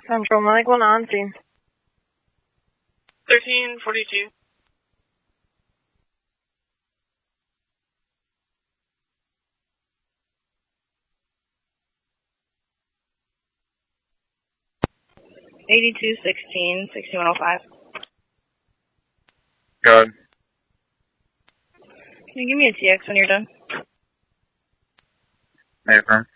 Central Medic, one on scene. 1342. $8216, 6105. Good. Can you give me a TX when you're done? Affirm.